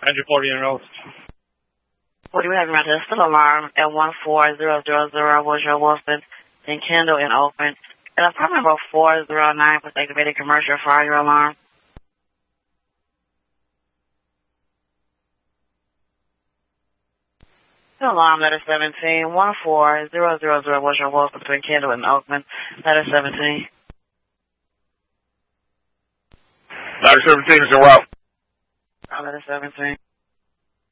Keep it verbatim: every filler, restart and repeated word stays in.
Andrew forty in Rose. What do you have in my test? Still alarm at one four zero zero zero was your Wilson, then Kendall in Oakland. And apartment number four zero nine was activated commercial fire alarm. Still alarm letter seventeen, one four zero zero zero was your Wilson, between Kendall and Oakland. Letter seventeen. Letter seventeen is your route. Letter seventeen.